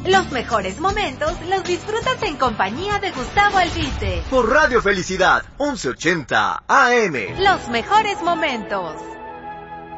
Los mejores momentos los disfrutas en compañía de Gustavo Albite. Por Radio Felicidad, 1180 AM. Los mejores momentos.